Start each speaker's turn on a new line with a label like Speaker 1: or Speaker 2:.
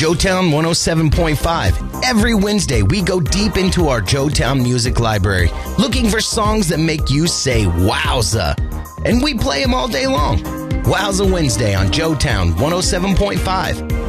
Speaker 1: Joetown 107.5. Every Wednesday, we go deep into our Joetown music library, looking for songs that make you say wowza. And we play them all day long. Wowza Wednesday on Joetown 107.5.